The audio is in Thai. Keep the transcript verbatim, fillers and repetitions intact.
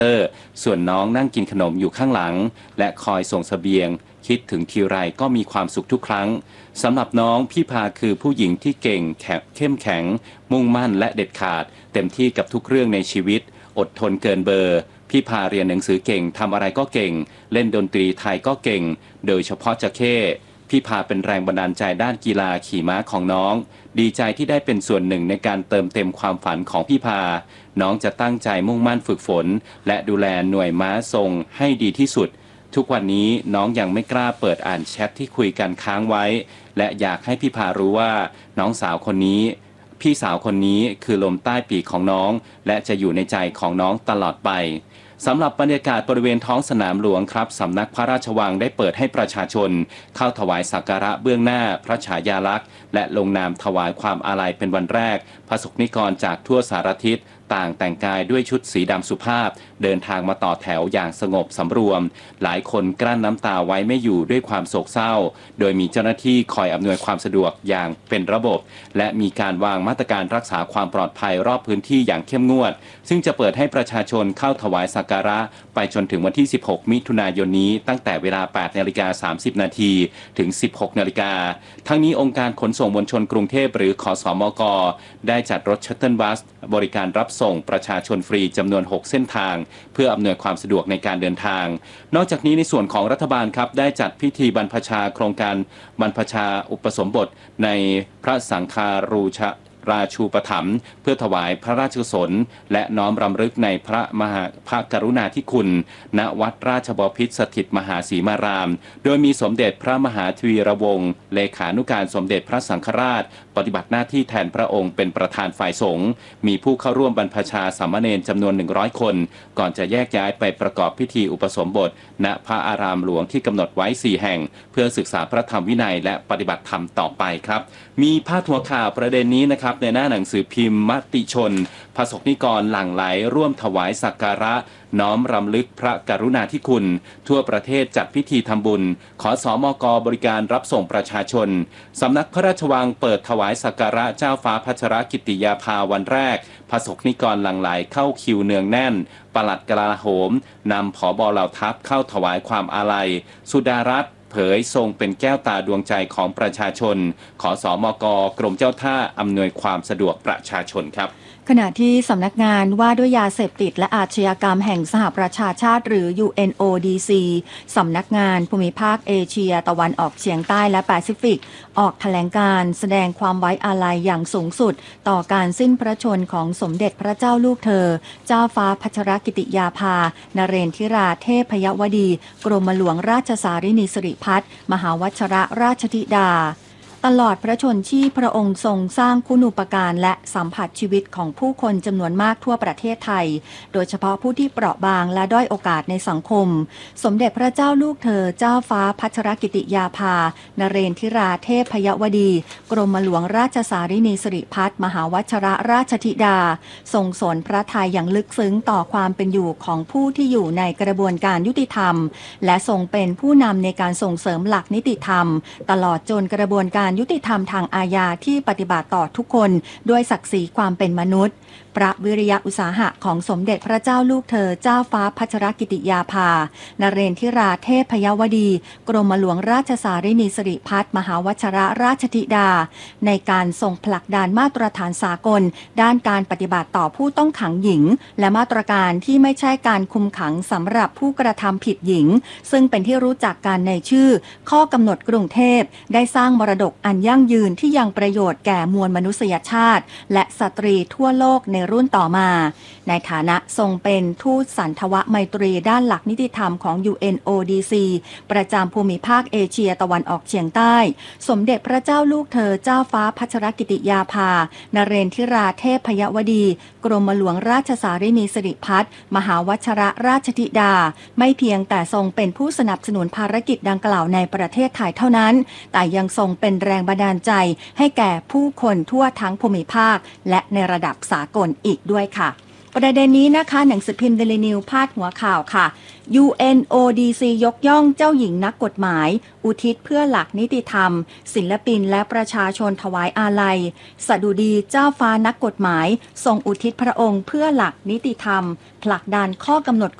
ส่วนน้องนั่งกินขนมอยู่ข้างหลังและคอยส่งเสบียงคิดถึงทีไรก็มีความสุขทุกครั้งสำหรับน้องพี่พาคือผู้หญิงที่เก่งเข้มแข็งมุ่งมั่นและเด็ดขาดเต็มที่กับทุกเรื่องในชีวิตอดทนเกินเบอร์พี่พาเรียนหนังสือเก่งทำอะไรก็เก่งเล่นดนตรีไทยก็เก่งโดยเฉพาะจะเข้พี่พาเป็นแรงบันดาลใจด้านกีฬาขี่ม้าของน้องดีใจที่ได้เป็นส่วนหนึ่งในการเติมเต็มความฝันของพี่พาน้องจะตั้งใจมุ่งมั่นฝึกฝนและดูแลหน่วยม้าทรงให้ดีที่สุดทุกวันนี้น้องยังไม่กล้าเปิดอ่านแชทที่คุยกันค้างไว้และอยากให้พี่พารู้ว่าน้องสาวคนนี้พี่สาวคนนี้คือลมใต้ปีกของน้องและจะอยู่ในใจของน้องตลอดไปสำหรับบรรยากาศบริเวณท้องสนามหลวงครับสำนักพระราชวังได้เปิดให้ประชาชนเข้าถวายสักการะเบื้องหน้าพระฉายาลักษณ์และลงนามถวายความอาลัยเป็นวันแรกพระสงฆ์นิกรจากทั่วสารทิศต่างแต่งกายด้วยชุดสีดำสุภาพเดินทางมาต่อแถวอย่างสงบสำรวมหลายคนกลั้นน้ำตาไว้ไม่อยู่ด้วยความโศกเศร้าโดยมีเจ้าหน้าที่คอยอำนวยความสะดวกอย่างเป็นระบบและมีการวางมาตรการรักษาความปลอดภัยรอบพื้นที่อย่างเข้มงวดซึ่งจะเปิดให้ประชาชนเข้าถวายสักการะไปจนถึงวันที่สิบหกมิถุนายนนี้ตั้งแต่เวลา แปดนาฬิกาสามสิบนาทีถึง สิบหกนาฬิกาทั้งนี้องค์การขนส่งมวลชนกรุงเทพหรือขสมกได้จัดรถชัตเทิลบัสบริการรับส่งประชาชนฟรีจำนวนหกเส้นทางเพื่ออำนวยความสะดวกในการเดินทางนอกจากนี้ในส่วนของรัฐบาลครับได้จัดพิธีบรรพชาโครงการบรรพชาอุปสมบทในพระสังฆารูชราชูปถัมภ์เพื่อถวายพระราชกุศลและน้อมรำลึกในพระมหาพระกรุณาธิคุณณวัดราชบพิตรสถิตมหาสีมารามโดยมีสมเด็จพระมหาทวีระวงศ์เลขานุการสมเด็จพระสังฆราชปฏิบัติหน้าที่แทนพระองค์เป็นประธานฝ่ายสงฆ์มีผู้เข้าร่วมบรรพชาสามเณรจำนวนหนึ่งร้อยคนก่อนจะแยกย้ายไปประกอบพิธีอุปสมบทณพระอารามหลวงที่กำหนดไว้สี่แห่งเพื่อศึกษาพระธรรมวินัยและปฏิบัติธรรมต่อไปครับมีพาดหัวข่าวประเด็นนี้นะครับในหน้าหนังสือพิมพ์มติชนพระสงฆ์นิกรหลั่งไหลร่วมถวายสักการะน้อมรำลึกพระกรุณาธิคุณทั่วประเทศจัดพิธีทำบุญขอสมกบริการรับส่งประชาชนสำนักพระราชวังเปิดถวายสักการะเจ้าฟ้าพัชรกิติยาภาวันแรกพระสงฆ์นิกรหลั่งไหลเข้าคิวเนืองแน่นปลัดกลาโหมนำผบ.เหล่าทัพเข้าถวายความอาลัยสุดารัตน์เผยทรงเป็นแก้วตาดวงใจของประชาชนขอสมกกรมเจ้าท่าอำนวยความสะดวกประชาชนครับขณะที่สำนักงานว่าด้วยยาเสพติดและอาชญากรรมแห่งสหประชาชาติหรือ ยู เอ็น โอ ดี ซี สำนักงานภูมิภาคเอเชียตะวันออกเฉียงใต้และแปซิฟิกออกแถลงการแสดงความไว้อาลัยอย่างสูงสุดต่อการสิ้นพระชนของสมเด็จพระเจ้าลูกเธอเจ้าฟ้าพัชรกิติยาภานเรนทิราเทพยวดีกรมหลวงราชสารินีสิริพัฒน์มหาวชรราชธิดาตลอดพระชนชีพพระองค์ทรงสร้างคุณูปการและสัมผัสชีวิตของผู้คนจำนวนมากทั่วประเทศไทยโดยเฉพาะผู้ที่เปราะบางและด้อยโอกาสในสังคมสมเด็จพระเจ้าลูกเธอเจ้าฟ้าพัชรกิติยาภานเรนทิราเทพยวดีกรมหลวงราชสารินีสิริพัฒน์มหาวชรราชธิดาทรงสนพระทัยอย่างลึกซึ้งต่อความเป็นอยู่ของผู้ที่อยู่ในกระบวนการยุติธรรมและทรงเป็นผู้นำในการส่งเสริมหลักนิติธรรมตลอดจนกระบวนการยุติธรรมทางอาญาที่ปฏิบัติต่อทุกคนด้วยศักดิ์ศรีความเป็นมนุษย์พระวิริยะอุตสาหะของสมเด็จพระเจ้าลูกเธอเจ้าฟ้าพัชรกิติยาภานเรนทิราเทพยวดีกรมหลวงราชสารินีสิริพัฒน์มหาวชรราชธิดาในการทรงผลักดันมาตรฐานสากลด้านการปฏิบัติต่อผู้ต้องขังหญิงและมาตรการที่ไม่ใช่การคุมขังสำหรับผู้กระทำผิดหญิงซึ่งเป็นที่รู้จักกันในชื่อข้อกำหนดกรุงเทพได้สร้างมรดกอันยั่งยืนที่ยังประโยชน์แก่มวลมนุษยชาติและสตรีทั่วโลกในรุ่นต่อมาในฐานะทรงเป็นทูตสันทวไมตรีด้านหลักนิติธรรมของ ยู เอ็น โอ ดี ซี ประจำภูมิภาคเอเชียตะวันออกเฉียงใต้สมเด็จพระเจ้าลูกเธอเจ้าฟ้าพัชรกิติยาภานเรนทิราเทพยวดีกรมหลวงราชสารินีสิริพัฒน์มหาวชรราชธิดาไม่เพียงแต่ทรงเป็นผู้สนับสนุนภารกิจดังกล่าวในประเทศไทยเท่านั้นแต่ยังทรงเป็นแรงบันดาลใจให้แก่ผู้คนทั่วทั้งภูมิภาคและในระดับสากลอีกด้วยค่ะประเด็นนี้นะคะหนังสือพิมพ์ Daily News พาดหัวข่าวค่ะ ยู เอ็น โอ ดี ซี ยกย่องเจ้าหญิงนักกฎหมายอุทิศเพื่อหลักนิติธรรมศิลปินและประชาชนถวายอาลัยสดุดีเจ้าฟ้านักกฎหมายทรงอุทิศพระองค์เพื่อหลักนิติธรรมผลักดันข้อกำหนด